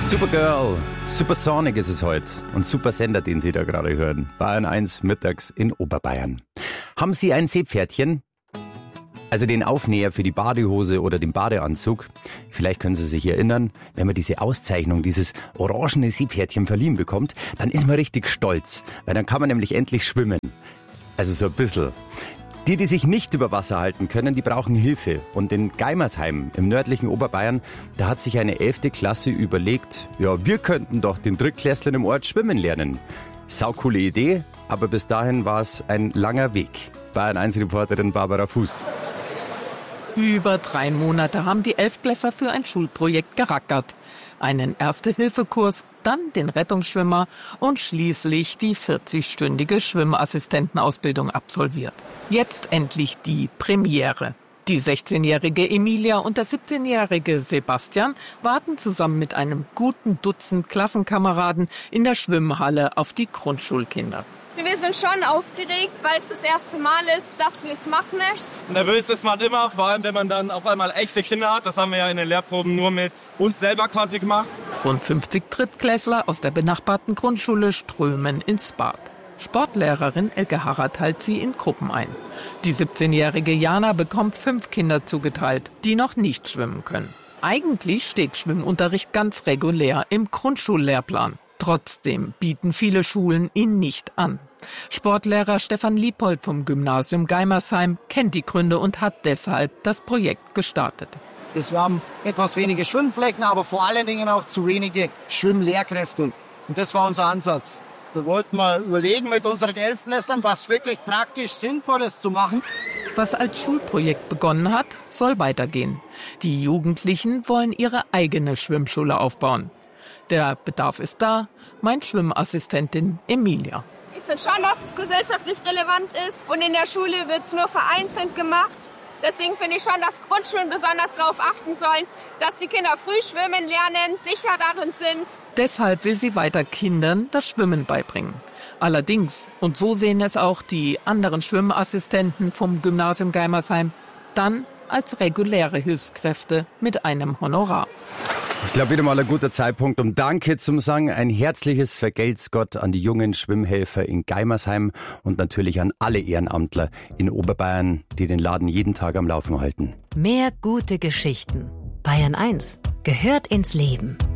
Supergirl, Supersonic ist es heute und super Sender, den Sie da gerade hören. Bayern 1 mittags in Oberbayern. Haben Sie ein Seepferdchen? Also den Aufnäher für die Badehose oder den Badeanzug? Vielleicht können Sie sich erinnern, wenn man diese Auszeichnung, dieses orangene Seepferdchen verliehen bekommt, dann ist man richtig stolz, weil dann kann man nämlich endlich schwimmen. Also so ein bisschen. Die sich nicht über Wasser halten können, die brauchen Hilfe. Und in Geimersheim im nördlichen Oberbayern, da hat sich eine 11. Klasse überlegt, ja, wir könnten doch den Drittklässlern im Ort schwimmen lernen. Saucoole Idee, aber bis dahin war es ein langer Weg. Bayern 1 Reporterin Barbara Fuß. Über 3 Monate haben die Elftklässler für ein Schulprojekt gerackert. Einen Erste-Hilfe-Kurs, dann den Rettungsschwimmer und schließlich die 40-stündige Schwimmassistentenausbildung absolviert. Jetzt endlich die Premiere. Die 16-jährige Emilia und der 17-jährige Sebastian warten zusammen mit einem guten Dutzend Klassenkameraden in der Schwimmhalle auf die Grundschulkinder. Wir sind schon aufgeregt, weil es das erste Mal ist, dass wir es machen möchten. Nervös ist man immer, vor allem wenn man dann auf einmal echte Kinder hat. Das haben wir ja in den Lehrproben nur mit uns selber quasi gemacht. Rund 50 Drittklässler aus der benachbarten Grundschule strömen ins Bad. Sportlehrerin Elke Harrer teilt sie in Gruppen ein. Die 17-jährige Jana bekommt 5 Kinder zugeteilt, die noch nicht schwimmen können. Eigentlich steht Schwimmunterricht ganz regulär im Grundschullehrplan. Trotzdem bieten viele Schulen ihn nicht an. Sportlehrer Stefan Liebold vom Gymnasium Geimersheim kennt die Gründe und hat deshalb das Projekt gestartet. Wir haben etwas wenige Schwimmflecken, aber vor allen Dingen auch zu wenige Schwimmlehrkräfte. Und das war unser Ansatz. Wir wollten mal überlegen mit unseren Elftklässlern, was wirklich praktisch sinnvoll ist zu machen. Was als Schulprojekt begonnen hat, soll weitergehen. Die Jugendlichen wollen ihre eigene Schwimmschule aufbauen. Der Bedarf ist da, meint Schwimmassistentin Emilia. Ich finde schon, dass es gesellschaftlich relevant ist und in der Schule wird es nur vereinzelt gemacht. Deswegen finde ich schon, dass Grundschulen besonders darauf achten sollen, dass die Kinder früh schwimmen lernen, sicher darin sind. Deshalb will sie weiter Kindern das Schwimmen beibringen. Allerdings, und so sehen es auch die anderen Schwimmassistenten vom Gymnasium Geimersheim, dann als reguläre Hilfskräfte mit einem Honorar. Ich glaube, wieder mal ein guter Zeitpunkt, um Danke zum Sagen. Ein herzliches Vergelt's Gott an die jungen Schwimmhelfer in Geimersheim und natürlich an alle Ehrenamtler in Oberbayern, die den Laden jeden Tag am Laufen halten. Mehr gute Geschichten. Bayern 1 gehört ins Leben.